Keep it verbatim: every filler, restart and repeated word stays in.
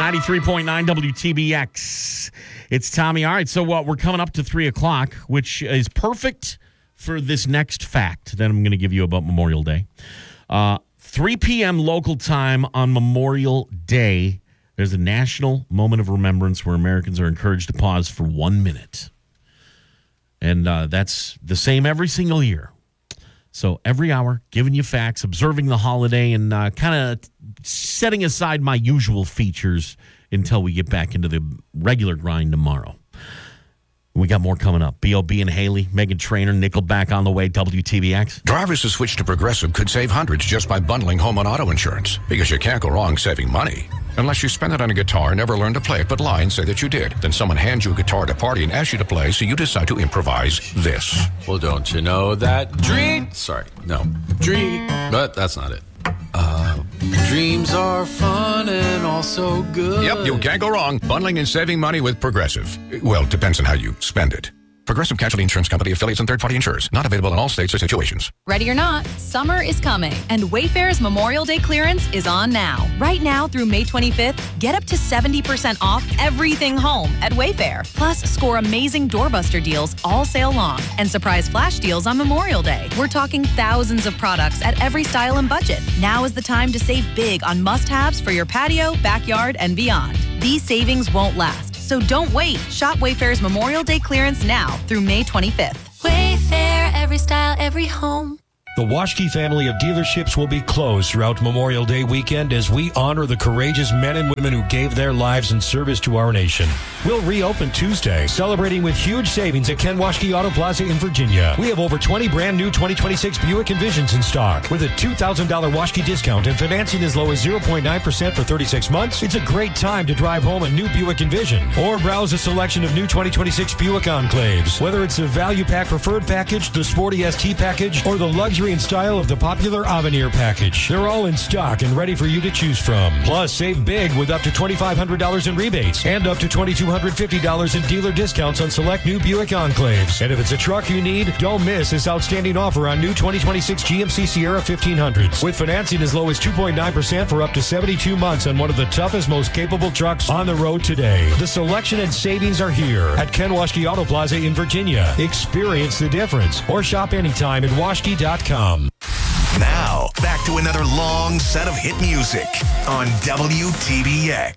ninety-three point nine W T B X. It's Tommy. All right, so uh, we're coming up to three o'clock, which is perfect for this next fact that I'm going to give you about Memorial Day. Uh, three p.m. local time on Memorial Day, there's a national moment of remembrance where Americans are encouraged to pause for one minute. And uh, that's the same every single year. So every hour, giving you facts, observing the holiday, and uh, kind of setting aside my usual features until we get back into the regular grind tomorrow. We got more coming up. B O B and Haley, Meghan Trainor, Nickelback on the way, W T B X. Drivers who switch to Progressive could save hundreds just by bundling home and auto insurance. Because you can't go wrong saving money. Unless you spend it on a guitar, never learn to play it, but lie and say that you did. Then someone hands you a guitar at a party and asks you to play, so you decide to improvise this. Well, don't you know that dream... Sorry, no. Dream... But that's not it. Uh, dreams are fun and also good. Yep, you can't go wrong. Bundling and saving money with Progressive. Well, it depends on how you spend it. Progressive Casualty Insurance Company, affiliates, and third-party insurers. Not available in all states or situations. Ready or not, summer is coming, and Wayfair's Memorial Day clearance is on now. Right now through May twenty-fifth, get up to seventy percent off everything home at Wayfair. Plus, score amazing doorbuster deals all sale long and surprise flash deals on Memorial Day. We're talking thousands of products at every style and budget. Now is the time to save big on must-haves for your patio, backyard, and beyond. These savings won't last. So don't wait. Shop Wayfair's Memorial Day clearance now through May twenty-fifth. Wayfair, every style, every home. The Waschke family of dealerships will be closed throughout Memorial Day weekend as we honor the courageous men and women who gave their lives in service to our nation. We'll reopen Tuesday, celebrating with huge savings at Ken Waschke Auto Plaza in Virginia. We have over twenty brand new twenty twenty-six Buick Envisions in stock with a two thousand dollars Waschke discount and financing as low as zero point nine percent for thirty-six months. It's a great time to drive home a new Buick Envision or browse a selection of new twenty twenty-six Buick Enclaves. Whether it's the Value Pack Preferred Package, the Sporty S T Package, or the luxury and style of the popular Avenir package. They're all in stock and ready for you to choose from. Plus, save big with up to twenty-five hundred dollars in rebates and up to two thousand two hundred fifty dollars in dealer discounts on select new Buick Enclaves. And if it's a truck you need, don't miss this outstanding offer on new twenty twenty-six G M C Sierra fifteen hundreds. With financing as low as two point nine percent for up to seventy-two months on one of the toughest, most capable trucks on the road today. The selection and savings are here at Ken Waschke Auto Plaza in Virginia. Experience the difference or shop anytime at waschke dot com. Now, back to another long set of hit music on W T B X.